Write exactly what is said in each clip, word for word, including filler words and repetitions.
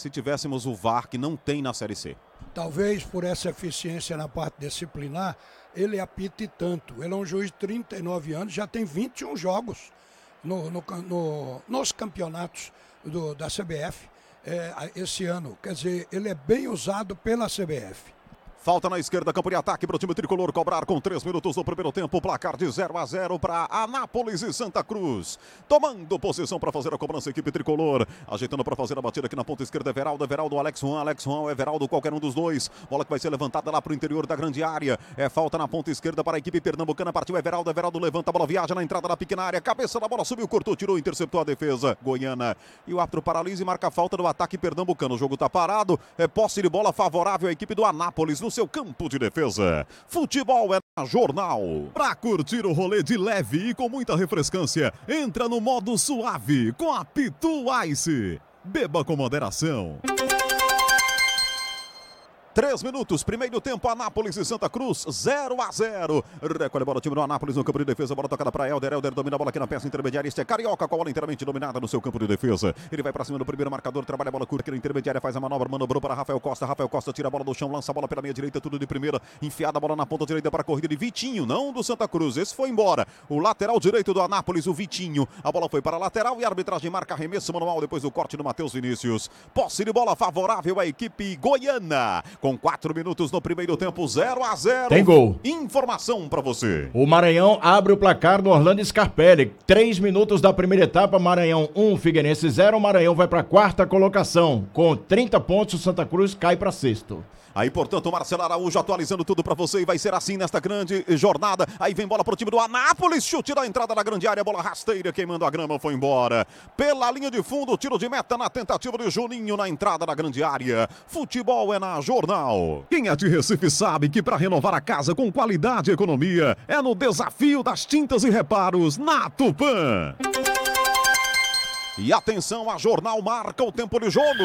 se tivéssemos o V A R, que não tem na Série C. Talvez por essa eficiência na parte disciplinar, ele apite tanto. Ele é um juiz de trinta e nove anos, já tem vinte e um jogos no, no, no, nos campeonatos do, da C B F é, esse ano. Quer dizer, ele é bem usado pela C B F. Falta na esquerda, campo de ataque para o time tricolor cobrar com três minutos no primeiro tempo. Placar de zero a zero para Anápolis e Santa Cruz. Tomando posição para fazer a cobrança, a equipe tricolor. Ajeitando para fazer a batida aqui na ponta esquerda, Everaldo, Everaldo, Alex Juan, Alex Juan, Everaldo, qualquer um dos dois. Bola que vai ser levantada lá para o interior da grande área. É falta na ponta esquerda para a equipe pernambucana. Partiu Everaldo, Everaldo levanta a bola, viaja na entrada da pequena área. Cabeça da bola, subiu, cortou, tirou, interceptou a defesa goiana. E o árbitro paralisa e marca a falta do ataque pernambucano. O jogo está parado. É posse de bola favorável à equipe do Anápolis no seu campo de defesa. Defesa. Futebol é na Jornal. Pra curtir o rolê de leve e com muita refrescância, entra no modo suave com a Pitu Ice. Beba com moderação. Três minutos, primeiro tempo, Anápolis e Santa Cruz, zero a zero. Recolhe a bola, time do Anápolis no campo de defesa, bola tocada para Helder, Helder domina a bola aqui na peça intermediária, este é Carioca com a bola inteiramente dominada no seu campo de defesa. Ele vai para cima do primeiro marcador, trabalha a bola curta aqui na intermediária, faz a manobra, manobrou para Rafael Costa, Rafael Costa tira a bola do chão, lança a bola pela meia direita, tudo de primeira, enfiada a bola na ponta direita para a corrida de Vitinho, não do Santa Cruz, esse foi embora. O lateral direito do Anápolis, o Vitinho, a bola foi para a lateral e a arbitragem marca arremesso manual depois do corte do Matheus Vinícius. Posse de bola favorável à equipe goiana, com quatro minutos no primeiro tempo, zero a zero. Tem gol. Informação pra você. O Maranhão abre o placar no Orlando Scarpelli. Três minutos da primeira etapa, Maranhão um, Figueirense zero. O Maranhão vai pra quarta colocação. Com trinta pontos, o Santa Cruz cai pra sexto. Aí, portanto, o Marcelo Araújo atualizando tudo pra você e vai ser assim nesta grande jornada. Aí vem bola pro time do Anápolis, chute da entrada da grande área, bola rasteira, queimando a grama, foi embora. Pela linha de fundo, tiro de meta na tentativa de Juninho na entrada da grande área. Futebol é na Jornal. Quem é de Recife sabe que para renovar a casa com qualidade e economia é no Desafio das Tintas e Reparos na Tupã. E atenção, a Jornal marca o tempo de jogo.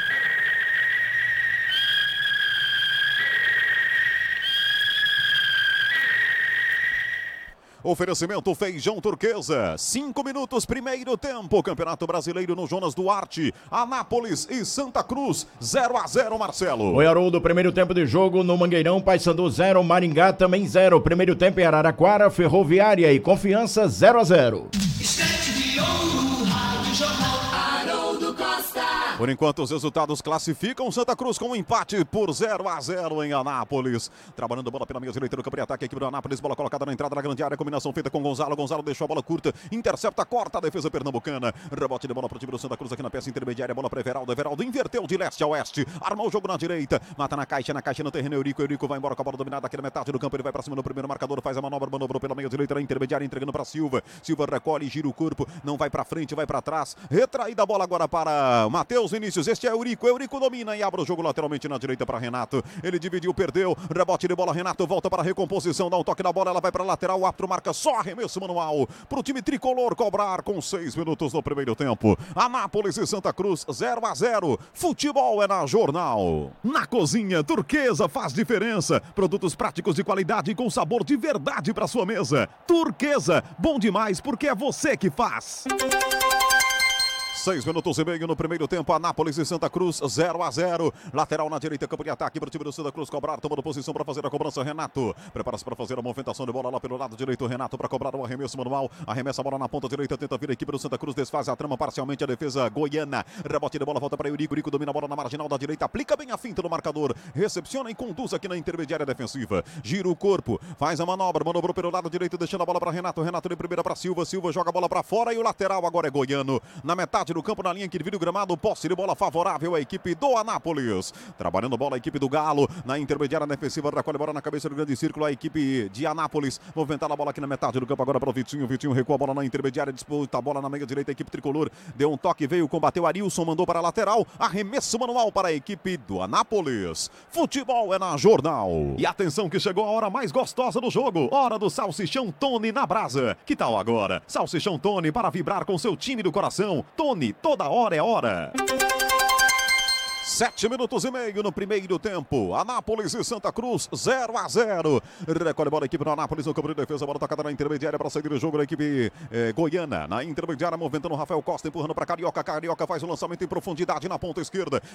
Oferecimento Feijão Turquesa, cinco minutos, primeiro tempo, Campeonato Brasileiro no Jonas Duarte, Anápolis e Santa Cruz, zero a zero, Marcelo. Oi, Haroldo, primeiro tempo de jogo no Mangueirão, Paysandu zero, Maringá também zero, primeiro tempo em Araraquara, Ferroviária e Confiança zero a zero. Por enquanto, os resultados classificam Santa Cruz com um empate por zero a zero em Anápolis. Trabalhando a bola pela meia direita do campo de ataque, a equipe do Anápolis, bola colocada na entrada da grande área, combinação feita com Gonzalo. Gonzalo deixou a bola curta, intercepta, corta a defesa pernambucana. Rebote de bola para o time do Santa Cruz aqui na peça intermediária, bola para Everaldo. Everaldo inverteu de leste a oeste, armou o jogo na direita, mata na caixa, na caixa no terreno, Eurico. Eurico vai embora com a bola dominada aqui na metade do campo, ele vai para cima no primeiro marcador, faz a manobra, manobrou pela meia direita na intermediária, entregando para Silva. Silva recolhe, gira o corpo, não vai para frente, vai para trás. Retraída a bola agora para Matheus Vinícius, este é o Eurico, Eurico domina e abre o jogo lateralmente na direita para Renato. Ele dividiu, perdeu, rebote de bola, Renato volta para a recomposição, dá um toque na bola, ela vai para a lateral, o árbitro marca só arremesso manual para o time tricolor cobrar com seis minutos no primeiro tempo. Anápolis e Santa Cruz, zero a zero. Futebol é na Jornal. Na cozinha, Turquesa faz diferença. Produtos práticos de qualidade e com sabor de verdade para sua mesa. Turquesa, bom demais porque é você que faz. Seis minutos e meio no primeiro tempo, Anápolis e Santa Cruz, zero a zero. Lateral na direita, campo de ataque para o time do Santa Cruz cobrar, tomando posição para fazer a cobrança, Renato. Prepara-se para fazer a movimentação de bola lá pelo lado direito, Renato para cobrar o arremesso manual. Arremessa a bola na ponta direita, tenta vir a equipe do Santa Cruz, desfaz a trama parcialmente a defesa goiana. Rebote de bola, volta para Eurico, Eurico domina a bola na marginal da direita, aplica bem a finta no marcador, recepciona e conduz aqui na intermediária defensiva. Gira o corpo, faz a manobra, manobrou pelo lado direito, deixando a bola para Renato. Renato de primeira para Silva, Silva joga a bola para fora e o lateral agora é goiano. Na metade do campo, na linha que divide o gramado, posse de bola favorável à equipe do Anápolis. Trabalhando bola a equipe do Galo, na intermediária defensiva, recolhe a bola na cabeça do grande círculo, a equipe de Anápolis, movimentar a bola aqui na metade do campo agora para o Vitinho, Vitinho recua a bola na intermediária, disputa a bola na meia direita, a equipe tricolor, deu um toque, veio, combateu Arilson, mandou para a lateral, arremesso manual para a equipe do Anápolis. Futebol é na Jornal. E atenção que chegou a hora mais gostosa do jogo, hora do Salsichão Tony na brasa. Que tal agora? Salsichão Tony para vibrar com seu time do coração. Tony, toda hora é hora. Sete minutos e meio no primeiro tempo. Anápolis e Santa Cruz, zero a zero. Recolhe a bola a equipe do Anápolis no campo de defesa. Bola tocada na intermediária para sair do jogo da equipe eh, goiana. Na intermediária, movimentando o Rafael Costa, empurrando para Carioca. Carioca faz o lançamento em profundidade na ponta esquerda.